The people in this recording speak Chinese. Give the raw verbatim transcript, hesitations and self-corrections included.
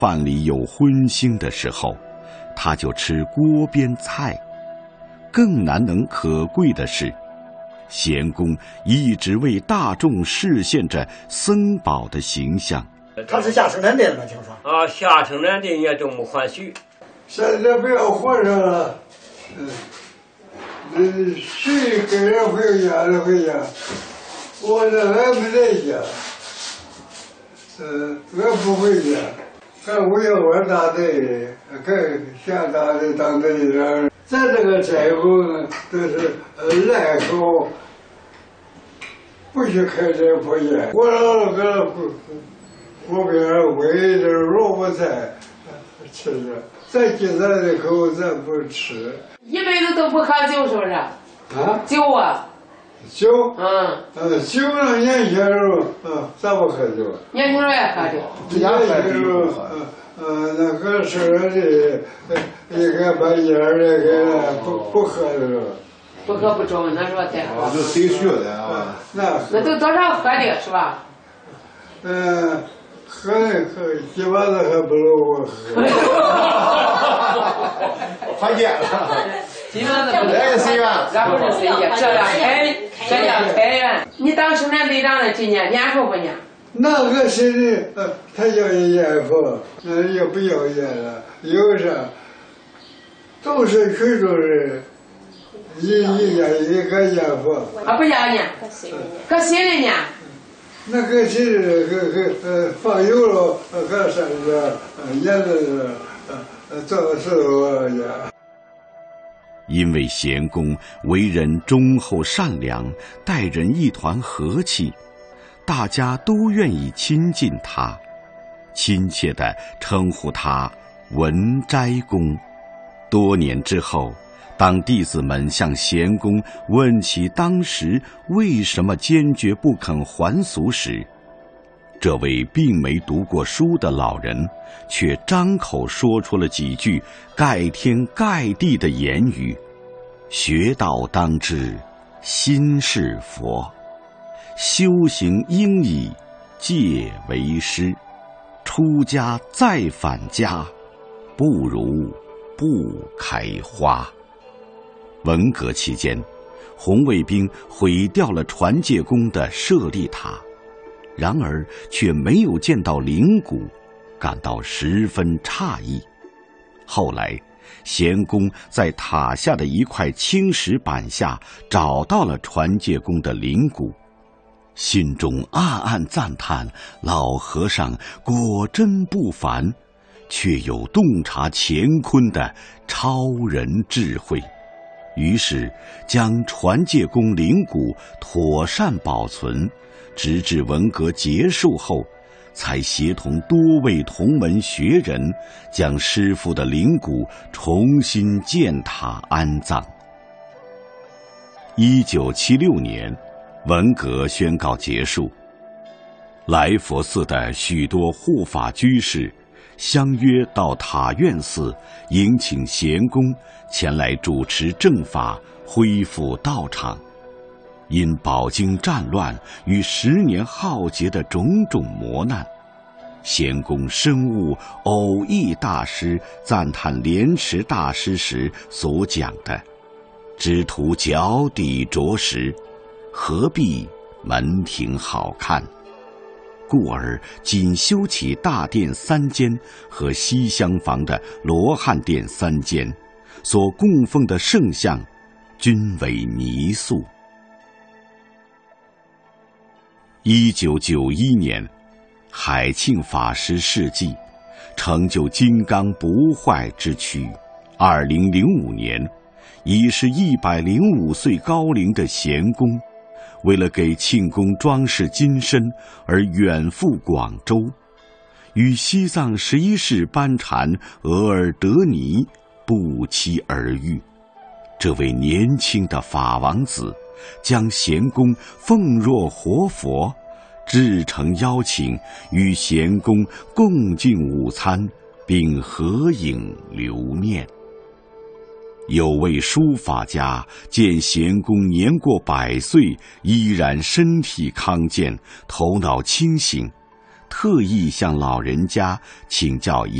饭里有荤腥的时候，他就吃锅边菜。更难能可贵的是，咸公一直为大众示现着僧宝的形象。 他是下生产队的吗？听说啊，下生产队也都没还许。 现在不要活着了，嗯，嗯，谁给人回家的回家，我这还没在家，嗯，我不回家，还我要我大队，跟下大队当队长。咱这个寨后呢，都是赖口，不许开这破店。我老个锅边煨的萝卜菜吃着，咱今咱的口咱不吃。 一辈子都不喝酒，是不是？ 啊？ 酒啊？ 酒？ 嗯。 嗯，酒呢，年轻时候，嗯，咱不喝酒。 年轻时候也喝酒。 年轻时候，嗯。嗯，那个是的，应该把烟儿那个不不喝的， 不喝不中，那时候再喝。 就谁学的啊？ 那那都多少喝的是吧？ 嗯，喝喝几把子还不如我喝。 还见了， 几把子不如。 来个谁呀？ 然后是谁呀？这叫开，这叫开源。你当生产队长的今年年数不年？ 那个谁的，呃，他要烟不，那也不要烟了，有啥，都是群众人，一一家一个烟不。 啊，不要烟，搁谁的呢？ 那个谁的，个个呃放油了，搁啥子，呃烟的，呃呃做石头烟。 因为咸公为人忠厚善良，待人一团和气，大家都愿意亲近他，亲切地称呼他文斋公。多年之后，当弟子们向咸公问起当时为什么坚决不肯还俗时，这位并没读过书的老人却张口说出了几句盖天盖地的言语：学道当知心是佛，修行应以戒为师，出家再返家，不如不开花。文革期间，红卫兵毁掉了传戒宫的舍利塔，然而却没有见到灵骨，感到十分诧异。后来咸公在塔下的一块青石板下找到了传戒宫的灵骨，心中暗暗赞叹老和尚果真不凡，却有洞察乾坤的超人智慧，于是将传戒宫灵骨妥善保存，直至文革结束后，才协同多位同门学人将师父的灵骨重新建塔安葬。一九七六年，文革宣告结束，来佛寺的许多护法居士相约到塔院寺迎请咸公前来主持正法，恢复道场。因饱经战乱与十年浩劫的种种磨难，咸公深悟偶益大师赞叹莲池大师时所讲的“只图脚底着实，何必门庭好看”，故而仅修起大殿三间和西厢房的罗汉殿三间，所供奉的圣像均为泥塑。一九九一年，海庆法师事迹，成就金刚不坏之躯。二零零五年，已是一百零五岁高龄的咸公，为了给庆功装饰金身而远赴广州，与西藏十一世班禅额尔德尼不期而遇。这位年轻的法王子将咸公奉若活佛，至诚邀请与咸公共进午餐，并合影留念。有位书法家见咸公年过百岁，依然身体康健，头脑清醒， 特意向老人家请教